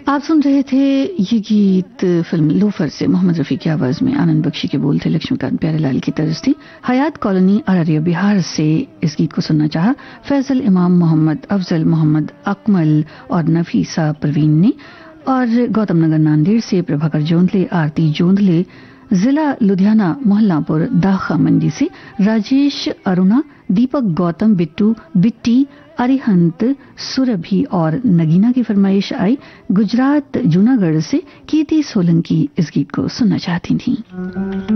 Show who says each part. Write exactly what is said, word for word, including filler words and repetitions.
Speaker 1: आप सुन रहे थे ये गीत फिल्म लोफर से मोहम्मद रफी की आवाज में। आनंद बख्शी के बोल थे, लक्ष्मीकांत प्यारेलाल की तर्ज थी। हयात कॉलोनी अररिया बिहार से इस गीत को सुनना चाहा फैजल इमाम, मोहम्मद अफजल, मोहम्मद अकमल और नफीसा परवीन ने। और गौतम नगर नांदेड़ से प्रभाकर जोंधले, आरती जोंधले, जिला लुधियाना मोहल्लापुर दाखा मंडी से राजेश, अरुणा, दीपक, गौतम, बिट्टू, बिट्टी, अरिहंत, सुरभि और नगीना की फरमाइश आई। गुजरात जूनागढ़ से कीर्ति सोलंकी इस गीत को सुनना चाहती थीं।